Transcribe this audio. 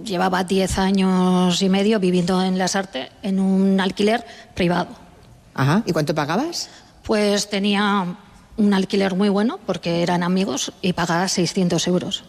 llevaba 10 años y medio viviendo en Lasarte en un alquiler privado. Ajá. ¿Y cuánto pagabas? Pues tenía un alquiler muy bueno porque eran amigos y pagaba 600 euros.